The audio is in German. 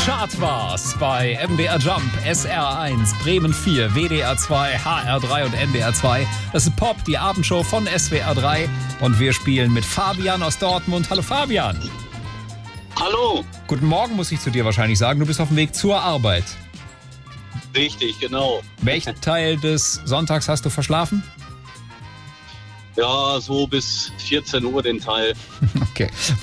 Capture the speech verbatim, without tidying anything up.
Chartwars bei M D R Jump, S R eins, Bremen vier, W D R zwei, H R drei und N D R zwei. Das ist Pop, die Abendshow von S W R drei. Und wir spielen mit Fabian aus Dortmund. Hallo Fabian. Hallo. Guten Morgen, muss ich zu dir wahrscheinlich sagen. Du bist auf dem Weg zur Arbeit. Richtig, genau. Welchen Teil des Sonntags hast du verschlafen? Ja, so bis vierzehn Uhr den Teil. Okay.